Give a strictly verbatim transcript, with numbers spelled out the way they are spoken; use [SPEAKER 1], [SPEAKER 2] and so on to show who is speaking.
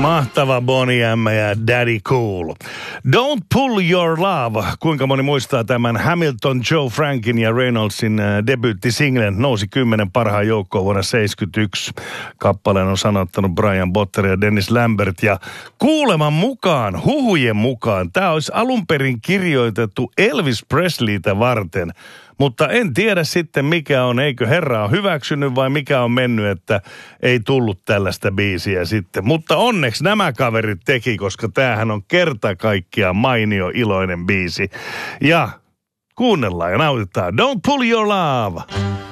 [SPEAKER 1] Mahtava Bonnie M ja Daddy Cool. Don't Pull Your Love. Kuinka moni muistaa tämän Hamilton, Joe Frankin ja Reynoldsin debyyttisinglen nousi kymmenen parhaan joukkoon vuonna seitsemänkymmentäyksi. Kappaleen on sanottanut Brian Botter ja Dennis Lambert. Ja kuuleman mukaan, huhujen mukaan, tämä olisi alun perin kirjoitettu Elvis Presleytä varten. Mutta en tiedä sitten mikä on, eikö herra on hyväksynyt vai mikä on mennyt, että ei tullut tällaista biisiä sitten. Mutta onneksi nämä kaverit teki, koska tämähän on kerta kaikkiaan mainio iloinen biisi. Ja kuunnellaan ja nautitaan. Don't Pull Your Love.